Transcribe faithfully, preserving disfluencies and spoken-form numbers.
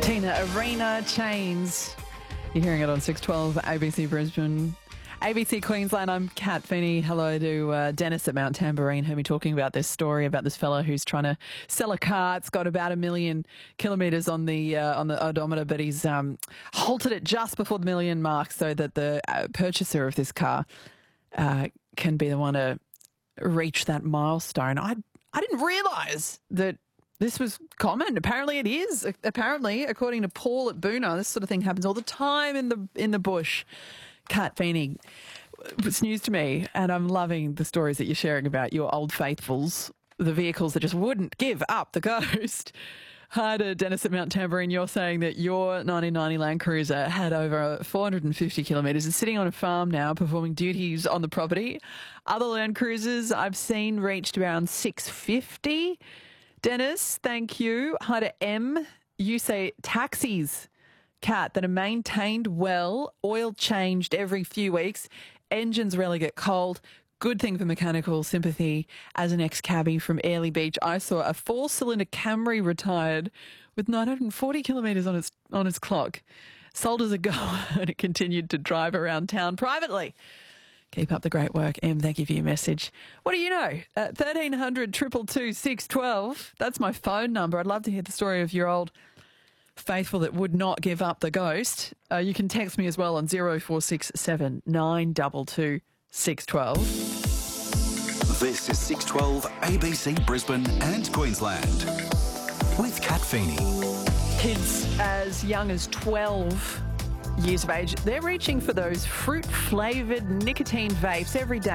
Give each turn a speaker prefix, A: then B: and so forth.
A: Tina Arena Chains. You're hearing it on six twelve A B C Brisbane. A B C Queensland, I'm Kat Feeney. Hello to uh, Dennis at Mount Tamborine. Heard me talking about this story about this fella who's trying to sell a car. It's got about a million kilometres on the uh, on the odometer, but he's um, halted it just before the million mark so that the uh, purchaser of this car uh, can be the one to reach that milestone. I I didn't realise that this was common. Apparently it is. Apparently, according to Paul at Boonah, this sort of thing happens all the time in the in the bush. Kat Feeney, it's news to me, and I'm loving the stories that you're sharing about your old faithfuls, the vehicles that just wouldn't give up the ghost. Hi to Dennis at Mount Tamborine. You're saying that your nineteen ninety Land Cruiser had over four hundred fifty kilometres. It's sitting on a farm now performing duties on the property. Other Land Cruisers I've seen reached around six fifty. Dennis, thank you. Hi to M. You say taxis, Kat, that are maintained well, oil changed every few weeks, engines rarely get cold. Good thing for mechanical sympathy. As an ex-cabbie from Airlie Beach, I saw a four-cylinder Camry retired with nine hundred forty kilometres on its on its clock. Sold as a goer, and it continued to drive around town privately. Keep up the great work, Em. Thank you for your message. What do you know? Uh, thirteen hundred, two two two, six one two. That's my phone number. I'd love to hear the story of your old faithful that would not give up the ghost. Uh, you can text me as well on zero four six seven, nine two two, six one two.
B: This is six twelve A B C Brisbane and Queensland with Kat Feeney.
A: Kids as young as twelve years of age, they're reaching for those fruit-flavoured nicotine vapes every day.